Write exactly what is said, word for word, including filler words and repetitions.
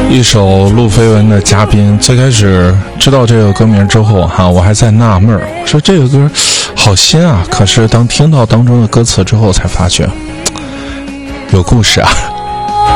一首路飞文的嘉宾，最开始知道这个歌名之后哈，我还在纳闷儿，说这个歌好新啊，可是当听到当中的歌词之后才发觉有故事啊。